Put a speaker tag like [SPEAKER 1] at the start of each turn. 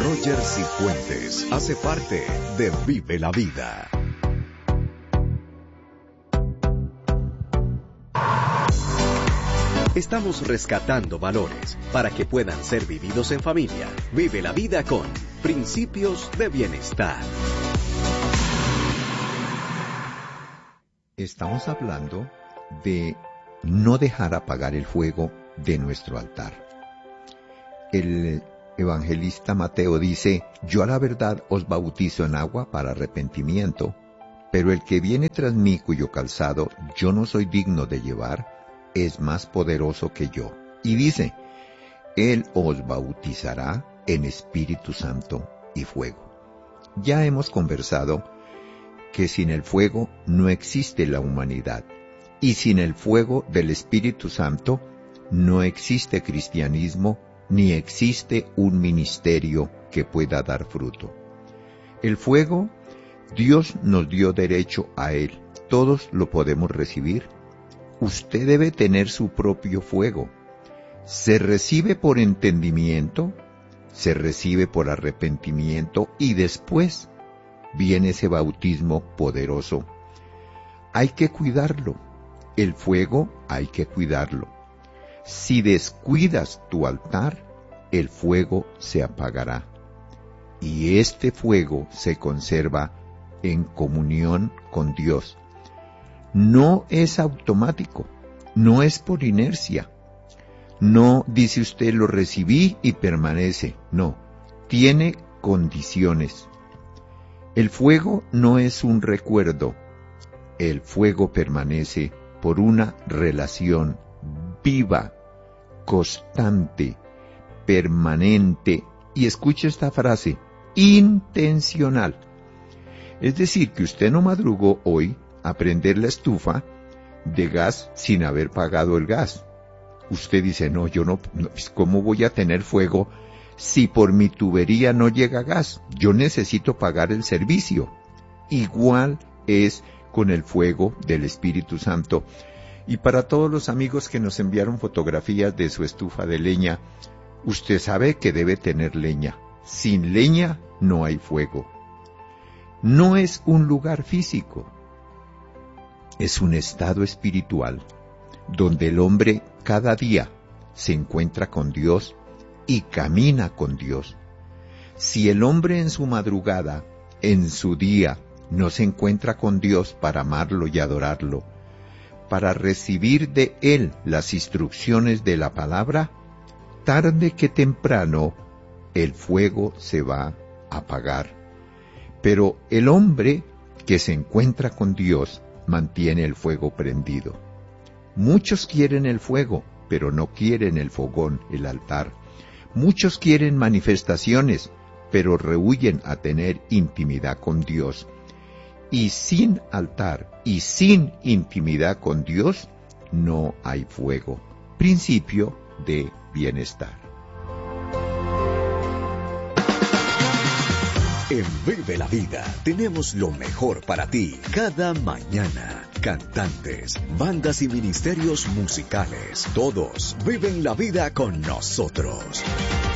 [SPEAKER 1] Roger Cifuentes hace parte de Vive la Vida. Estamos rescatando valores para que puedan ser vividos en familia. Vive la vida con Principios de Bienestar.
[SPEAKER 2] Estamos hablando de no dejar apagar el fuego de nuestro altar. El evangelista Mateo dice: yo a la verdad os bautizo en agua para arrepentimiento, pero el que viene tras mí, cuyo calzado yo no soy digno de llevar, es más poderoso que yo. Y dice: él os bautizará en Espíritu Santo y fuego. Ya hemos conversado que sin el fuego no existe la humanidad, y sin el fuego del Espíritu Santo no existe cristianismo, ni existe un ministerio que pueda dar fruto. El fuego, Dios nos dio derecho a él, todos lo podemos recibir. Usted debe tener su propio fuego. Se recibe por entendimiento, se recibe por arrepentimiento y después viene ese bautismo poderoso. Hay que cuidarlo. El fuego hay que cuidarlo. Si descuidas tu altar, el fuego se apagará. Y este fuego se conserva en comunión con Dios. No es automático, no es por inercia. No dice usted lo recibí y permanece. No, tiene condiciones. El fuego no es un recuerdo. El fuego permanece por una relación viva, constante, permanente, y escuche esta frase, intencional. Es decir, que usted no madrugó hoy a prender la estufa de gas sin haber pagado el gas. Usted dice, no, ¿cómo voy a tener fuego si por mi tubería no llega gas? Yo necesito pagar el servicio. Igual es con el fuego del Espíritu Santo. Y para todos los amigos que nos enviaron fotografías de su estufa de leña, usted sabe que debe tener leña. Sin leña no hay fuego. No es un lugar físico, es un estado espiritual, donde el hombre cada día se encuentra con Dios y camina con Dios. Si el hombre en su madrugada, en su día, no se encuentra con Dios para amarlo y adorarlo, para recibir de Él las instrucciones de la palabra, tarde que temprano el fuego se va a apagar. Pero el hombre que se encuentra con Dios mantiene el fuego prendido. Muchos quieren el fuego, pero no quieren el fogón, el altar. Muchos quieren manifestaciones, pero rehúyen a tener intimidad con Dios. Y sin altar y sin intimidad con Dios, no hay fuego. Principio de bienestar.
[SPEAKER 1] En Vive la Vida tenemos lo mejor para ti cada mañana. Cantantes, bandas y ministerios musicales, todos viven la vida con nosotros.